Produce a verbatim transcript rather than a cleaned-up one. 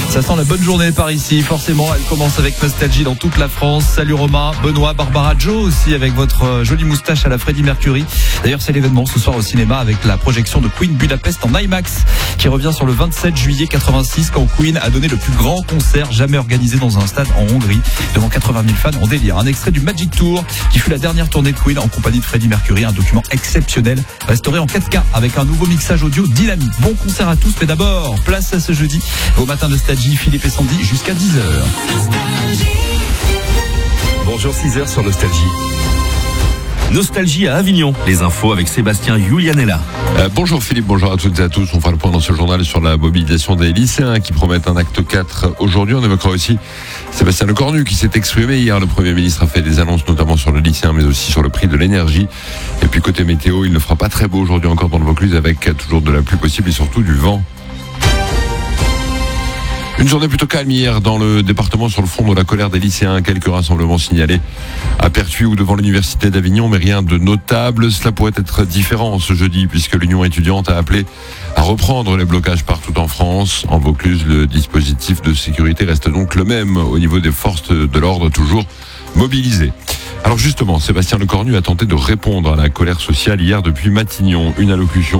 Ça sent la bonne journée par ici, forcément. Elle commence avec nostalgie dans toute la France. Salut Romain, Benoît, Barbara, Joe aussi avec votre jolie moustache à la Freddie Mercury. D'ailleurs, c'est l'événement ce soir au cinéma avec la projection de Queen Budapest en IMAX qui revient sur le vingt-sept juillet quatre-vingt-six quand Queen a donné le plus grand concert jamais organisé dans un stade en Hongrie devant quatre-vingt mille fans en délire. Un extrait du Magic Tour qui fut la dernière tournée de Queen en compagnie de Freddie Mercury. Un document exceptionnel restauré en quatre K avec un nouveau mixage audio dynamique. Bon concert à tous, mais d'abord, place à ce jeudi au matin Nostalgie, Philippe et Sandy jusqu'à dix heures. Bonjour, six heures sur Nostalgie. Nostalgie à Avignon. Les infos avec Sébastien Julianella. Euh, bonjour Philippe, bonjour à toutes et à tous. On fera le point dans ce journal sur la mobilisation des lycéens qui promettent un acte quatre aujourd'hui. On évoquera aussi Sébastien Lecornu qui s'est exprimé hier. Le Premier ministre a fait des annonces notamment sur le lycéen mais aussi sur le prix de l'énergie. Et puis côté météo, il ne fera pas très beau aujourd'hui encore dans le Vaucluse avec toujours de la pluie possible et surtout du vent. Une journée plutôt calme hier dans le département sur le fond de la colère des lycéens. Quelques rassemblements signalés à Pertuis ou devant l'université d'Avignon, mais rien de notable. Cela pourrait être différent ce jeudi puisque l'Union étudiante a appelé à reprendre les blocages partout en France. En Vaucluse, le dispositif de sécurité reste donc le même au niveau des forces de l'ordre toujours mobilisées. Alors justement, Sébastien Lecornu a tenté de répondre à la colère sociale hier depuis Matignon. Une allocution